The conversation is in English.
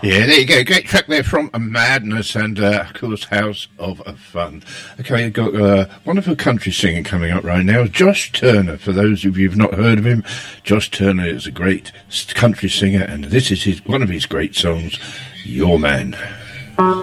Yeah, there you go. Great track there from Madness and, of course, House of Fun. Okay, you've got a wonderful country singer coming up right now, Josh Turner. For those of you who've not heard of him, Josh Turner is a great country singer, and this is one of his great songs, Your Man.